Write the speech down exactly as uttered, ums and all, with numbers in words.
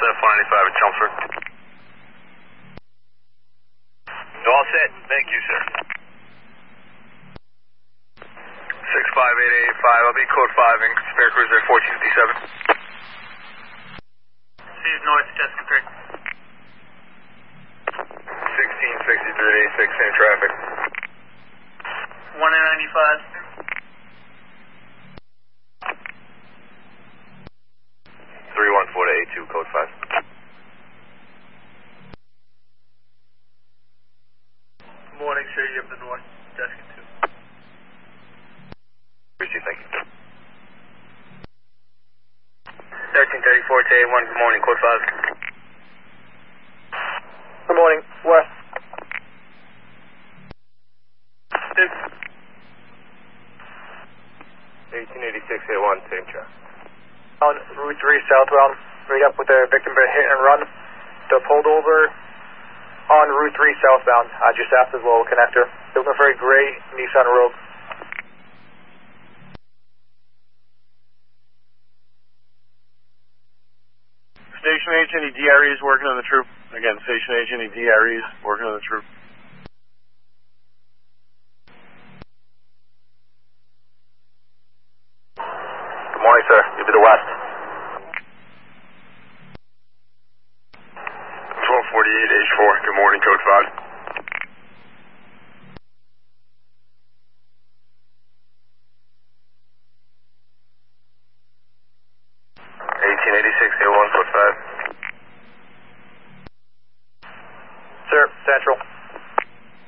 F one ninety-five at Chelmsford. All set. Thank you, sir. six five eight eight five. I'll be code five in spare cruiser fourteen fifty-seven. Seas north, Jessica three. sixteen sixty-three eighty-six, same traffic. one A ninety-five. three one four to eight two, code five. Morning, sir. You have the north, Jessica two. Appreciate it, thank you. thirteen thirty-four to eight one, good morning, code five. Good morning, west. Six. eighteen eighty-six eight one, same traffic. On Route three southbound, right up with the victim been hit and run. The pulled over on Route three southbound, uh, just after the little connector. Looking for a gray Nissan Rogue. Station agent, any D R Es working on the troop? Again, station agent, any D R Es working on the troop? Good morning, sir. You'll be the west.